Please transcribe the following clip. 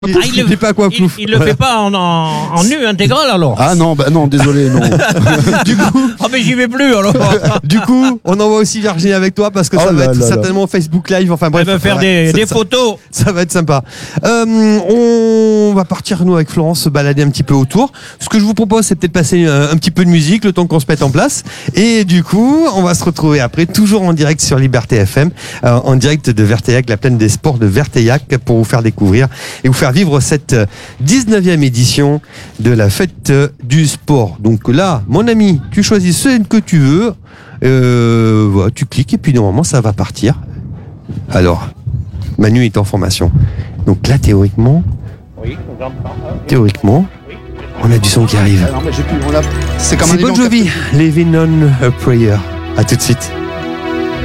Il pas quoi plouf. Il le fait pas en nu intégral alors. Ah non, bah non, désolé, non. Du coup, Ah mais j'y vais plus alors. du coup, on envoie aussi Virginie avec toi parce que ça va être certainement Facebook Live. Enfin bref, Elle va faire des photos. Ça va être sympa. On va partir nous avec Florence se balader un petit peu autour. Ce que je vous propose, c'est peut-être passer un petit peu de musique le temps qu'on se mette en place. Et du coup, on va se retrouver après, toujours en direct sur Liberté FM, en direct de Verteillac, la plaine des sports de Verteillac, pour vous faire découvrir et vous faire vivre cette 19e édition de la fête du sport. Donc là, mon ami, tu choisis celle que tu veux, voilà, tu cliques et puis normalement ça va partir. Alors, Manu est en formation. Donc là, théoriquement, on a du son qui arrive. Ah non, mais j'ai plus, c'est comme C'est Bon Jovi, Living on a Prayer. À tout de suite.